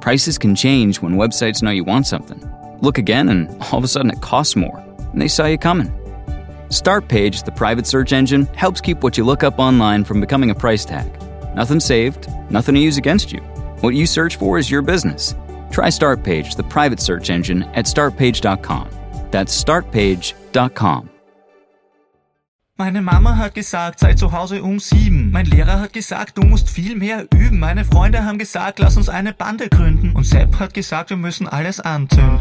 Prices can change when websites know you want something. Look again and all of a sudden it costs more, and they saw you coming. Startpage, the private search engine, helps keep what you look up online from becoming a price tag. Nothing saved, nothing to use against you. What you search for is your business. Try Startpage, the private search engine, at startpage.com. That's startpage.com. Meine Mama hat gesagt, sei zu Hause um 7. Mein Lehrer hat gesagt, du musst viel mehr üben. Meine Freunde haben gesagt, lass uns eine Bande gründen. Und Sepp hat gesagt, wir müssen alles anzünden.